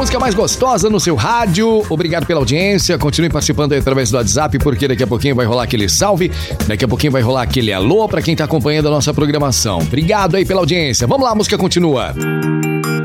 música mais gostosa no seu rádio. Obrigado pela audiência. Continue participando aí através do WhatsApp, porque daqui a pouquinho vai rolar aquele salve. Daqui a pouquinho vai rolar aquele alô pra quem tá acompanhando a nossa programação. Obrigado aí pela audiência. Vamos lá, a música continua.